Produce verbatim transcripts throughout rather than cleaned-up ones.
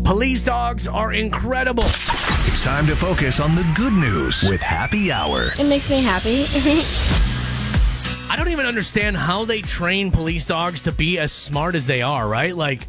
Police dogs are incredible. It's time to focus on the good news with Happy Hour. It makes me happy. I don't even understand how they train police dogs to be as smart as they are, right? Like,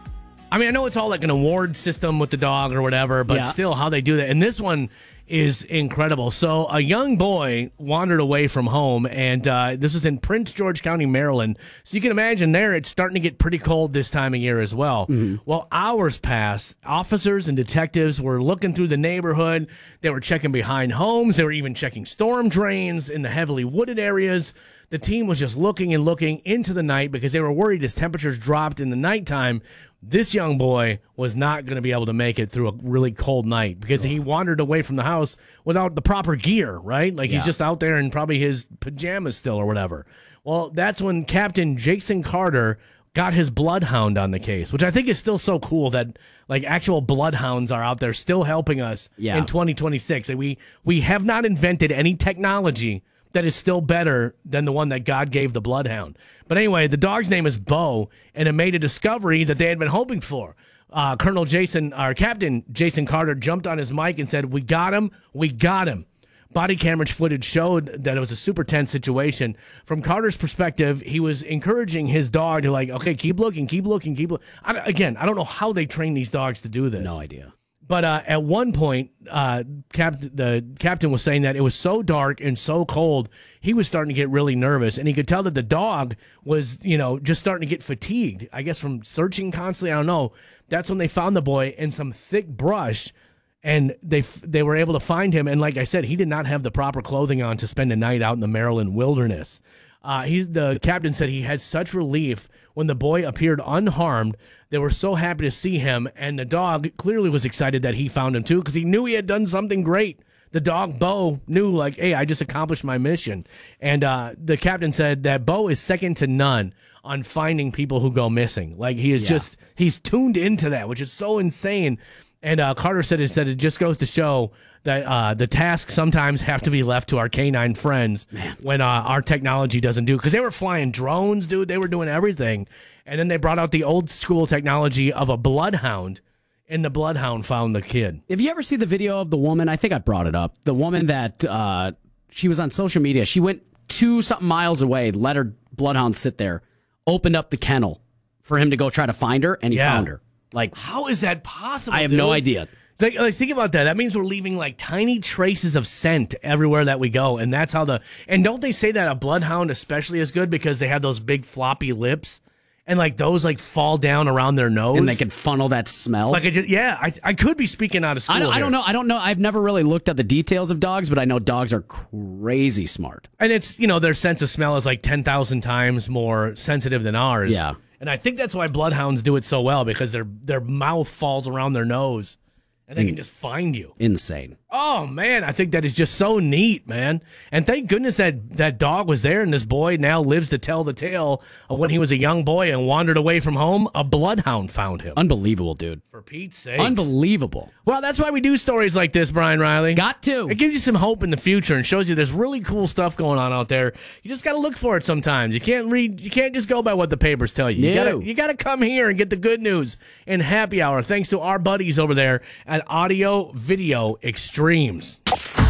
I mean, I know it's all like an award system with the dog or whatever, but Yeah. still how they do that. And this one is incredible. So a young boy wandered away from home, and uh, this was in Prince George County, Maryland. So you can imagine there it's starting to get pretty cold this time of year as well. Mm-hmm. Well, hours passed. Officers and detectives were looking through the neighborhood. They were checking behind homes. They were even checking storm drains in the heavily wooded areas. The team was just looking and looking into the night because they were worried as temperatures dropped in the nighttime, this young boy was not going to be able to make it through a really cold night because he wandered away from the house without the proper gear, right? Like Yeah. he's just out there in probably his pajamas still or whatever. Well, that's when Captain Jason Carter got his bloodhound on the case, which I think is still so cool that like actual bloodhounds are out there still helping us Yeah. in twenty twenty-six. And we, we have not invented any technology that is still better than the one that God gave the bloodhound. But anyway, the dog's name is Bo, and it made a discovery that they had been hoping for. Uh, Colonel Jason, or Captain Jason Carter jumped on his mic and said, "We got him, we got him." Body camera footage showed that it was a super tense situation. From Carter's perspective, he was encouraging his dog to like, okay, keep looking, keep looking, keep looking. Again, I don't know how they train these dogs to do this. No idea. But uh, at one point, uh, Cap- the captain was saying that it was so dark and so cold, he was starting to get really nervous. And he could tell that the dog was, you know, just starting to get fatigued, I guess, from searching constantly. I don't know. That's when they found the boy in some thick brush, and they f- they were able to find him. And like I said, he did not have the proper clothing on to spend a night out in the Maryland wilderness. Uh, he's the captain said he had such relief when the boy appeared unharmed. They were so happy to see him, and the dog clearly was excited that he found him too because he knew he had done something great. The dog, Bo, knew like, hey, I just accomplished my mission. And uh, the captain said that Bo is second to none on finding people who go missing. Like he is Yeah. just, he's tuned into that, which is so insane. And uh, Carter said it, said it just goes to show that uh, the tasks sometimes have to be left to our canine friends when uh, our technology doesn't do. Because they were flying drones, dude. They were doing everything. And then they brought out the old school technology of a bloodhound, and the bloodhound found the kid. Have you ever seen the video of the woman? I think I brought it up. The woman that uh, she was on social media. She went two something miles away, let her bloodhound sit there, opened up the kennel for him to go try to find her, and he Yeah. found her. Like, How is that possible? I have dude? no idea. Like, like, think about that. That means we're leaving like tiny traces of scent everywhere that we go, and that's how the. And don't they say that a bloodhound especially is good because they have those big floppy lips, and like those like fall down around their nose, And they can funnel that smell. like it just, yeah. I I could be speaking out of school. I don't, I here. don't know. I don't know. I've never really looked at the details of dogs, but I know dogs are crazy smart. And it's, you know, their sense of smell is like ten thousand times more sensitive than ours. Yeah. And I think that's why bloodhounds do it so well because their their mouth falls around their nose and they can just find you. Insane. Oh, man, I think that is just so neat, man. And thank goodness that that dog was there, and this boy now lives to tell the tale of when he was a young boy and wandered away from home. A bloodhound found him. Unbelievable, dude. For Pete's sake. Unbelievable. Well, that's why we do stories like this, Brian Riley. Got to. It gives you some hope in the future and shows you there's really cool stuff going on out there. You just got to look for it sometimes. You can't read. You can't just go by what the papers tell you. You No. got to. You got to come here and get the good news in Happy Hour. Thanks to our buddies over there at Audio Video Extremes.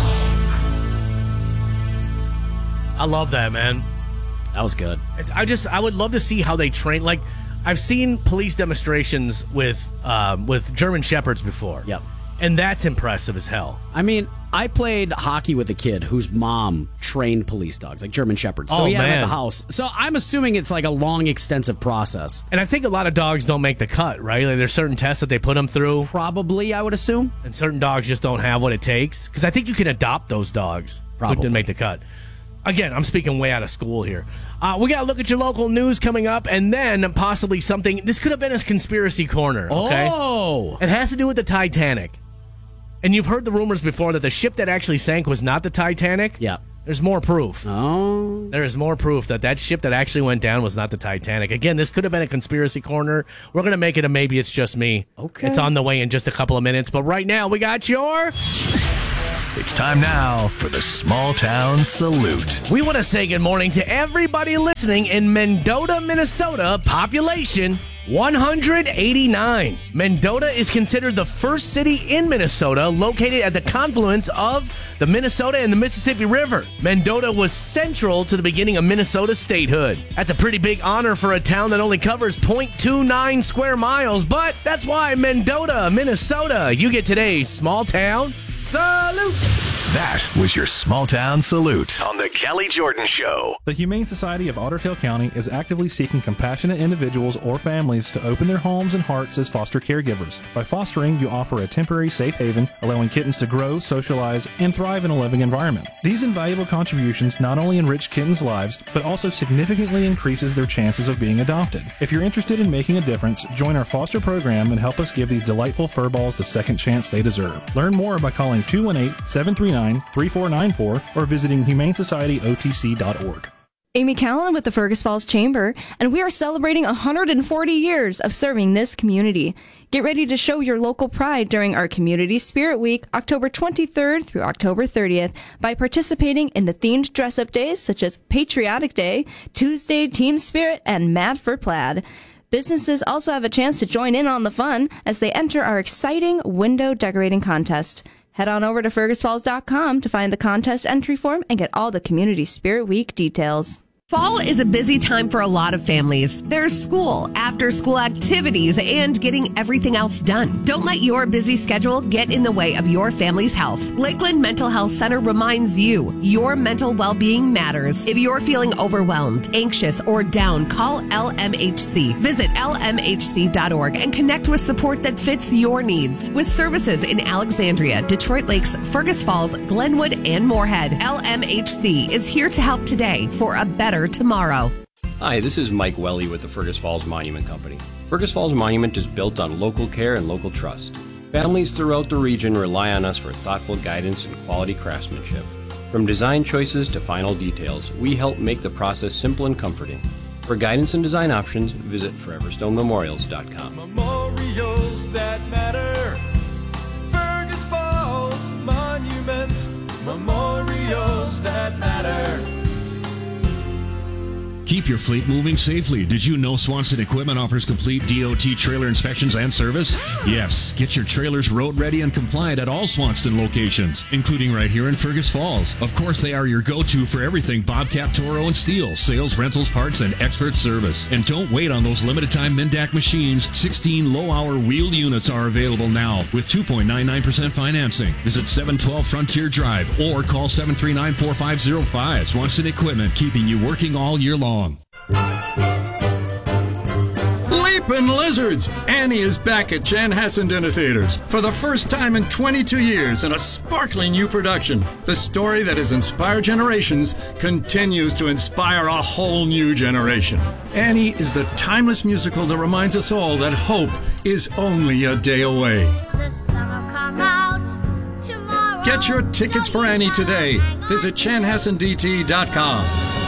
I love that, man. That was good. It's, I just I would love to see how they train. Like I've seen police demonstrations with um, with German Shepherds before. Yep. And that's impressive as hell. I mean, I played hockey with a kid whose mom trained police dogs, like German Shepherds. So Oh, he had them at man. the house. So I'm assuming it's like a long, extensive process. And I think a lot of dogs don't make the cut, right? Like there's certain tests that they put them through, Probably, I would assume. and certain dogs just don't have what it takes. Because I think you can adopt those dogs who Probably. didn't make the cut. Again, I'm speaking way out of school here. Uh, we got to look at your local news coming up, and then possibly something. This could have been a conspiracy corner, okay? Oh! It has to do with the Titanic. And you've heard the rumors before that the ship that actually sank was not the Titanic. Yeah. There's more proof. Oh. There is more proof that that ship that actually went down was not the Titanic. Again, this could have been a conspiracy corner. We're going to make it a maybe it's just me. Okay. It's on the way in just a couple of minutes. But right now, we got your... It's time now for the Small Town Salute. We want to say good morning to everybody listening in Mendota, Minnesota. Population one hundred eighty-nine. Mendota is considered the first city in Minnesota located at the confluence of the Minnesota and the Mississippi River. Mendota was central to the beginning of Minnesota statehood. That's a pretty big honor for a town that only covers zero point two nine square miles, but that's why Mendota, Minnesota, you get today's Small Town Salute. That was your Small Town Salute on The Kelly Jordan Show. The Humane Society of Otter Tail County is actively seeking compassionate individuals or families to open their homes and hearts as foster caregivers. By fostering, you offer a temporary safe haven, allowing kittens to grow, socialize, and thrive in a loving environment. These invaluable contributions not only enrich kittens' lives, but also significantly increases their chances of being adopted. If you're interested in making a difference, join our foster program and help us give these delightful furballs the second chance they deserve. Learn more by calling two one eight, seven three nine, three four nine four or visiting humane society o t c dot org. Amy Callan with the Fergus Falls Chamber, and we are celebrating one hundred forty years of serving this community. Get ready to show your local pride during our Community Spirit Week, October twenty-third through October thirtieth, by participating in the themed dress-up days such as Patriotic Day, Tuesday Team Spirit, and Mad for Plaid. Businesses also have a chance to join in on the fun as they enter our exciting window decorating contest. Head on over to fergus falls dot com to find the contest entry form and get all the Community Spirit Week details. Fall is a busy time for a lot of families. There's school, after-school activities, and getting everything else done. Don't let your busy schedule get in the way of your family's health. Lakeland Mental Health Center reminds you, your mental well-being matters. If you're feeling overwhelmed, anxious, or down, call L M H C. Visit L M H C dot org and connect with support that fits your needs. With services in Alexandria, Detroit Lakes, Fergus Falls, Glenwood, and Moorhead, L M H C is here to help today for a better tomorrow. Hi, this is Mike Welly with the Fergus Falls Monument Company. Fergus Falls Monument is built on local care and local trust. Families throughout the region rely on us for thoughtful guidance and quality craftsmanship. From design choices to final details, we help make the process simple and comforting. For guidance and design options, visit forever stone memorials dot com. Memorials that matter. Fergus Falls Monument. Memorials that matter. Keep your fleet moving safely. Did you know Swanson Equipment offers complete D O T trailer inspections and service? Yes. Get your trailers road ready and compliant at all Swanson locations, including right here in Fergus Falls. Of course, they are your go-to for everything Bobcat, Toro, and Steel, sales, rentals, parts, and expert service. And don't wait on those limited-time Mendak machines. sixteen low-hour wheeled units are available now with two point nine nine percent financing. Visit seven twelve Frontier Drive or call seven three nine, four five zero five. Swanson Equipment, keeping you working all year long. Leapin' Lizards! Annie is back at Chanhassen Dinner Theaters for the first time in twenty-two years in a sparkling new production. The story that has inspired generations continues to inspire a whole new generation. Annie is the timeless musical that reminds us all that hope is only a day away. The sun will come out tomorrow. Get your tickets for Annie today. Visit chanhassen d t dot com.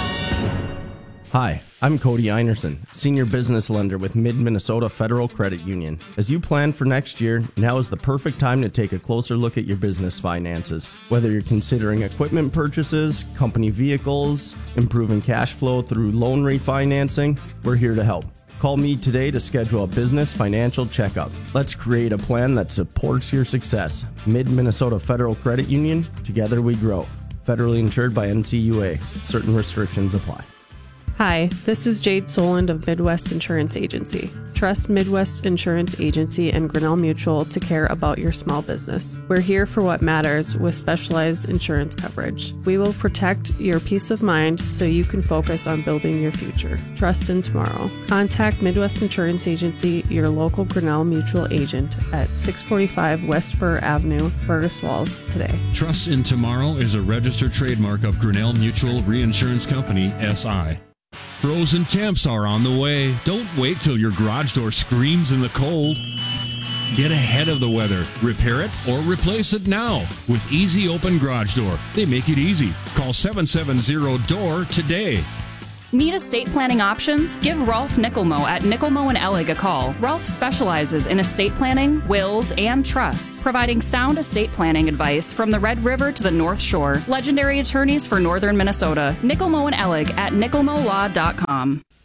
Hi, I'm Cody Einerson, Senior Business Lender with Mid-Minnesota Federal Credit Union. As you plan for next year, now is the perfect time to take a closer look at your business finances. Whether you're considering equipment purchases, company vehicles, improving cash flow through loan refinancing, we're here to help. Call me today to schedule a business financial checkup. Let's create a plan that supports your success. Mid-Minnesota Federal Credit Union, together we grow. Federally insured by N C U A. Certain restrictions apply. Hi, this is Jade Soland of Midwest Insurance Agency. Trust Midwest Insurance Agency and Grinnell Mutual to care about your small business. We're here for what matters with specialized insurance coverage. We will protect your peace of mind so you can focus on building your future. Trust in tomorrow. Contact Midwest Insurance Agency, your local Grinnell Mutual agent at six forty-five West Fur Avenue, Fergus Falls today. Trust in Tomorrow is a registered trademark of Grinnell Mutual Reinsurance Company, S I Frozen temps are on the way. Don't wait till your garage door screams in the cold. Get ahead of the weather. Repair it or replace it now with Easy Open Garage Door. They make it easy. Call seven seven zero D O O R today. Need estate planning options? Give Rolf Nickelmo at Nickelmo and Ellig a call. Rolf specializes in estate planning, wills, and trusts, providing sound estate planning advice from the Red River to the North Shore. Legendary attorneys for northern Minnesota. Nickelmo and Ellig at nickelmo law dot com.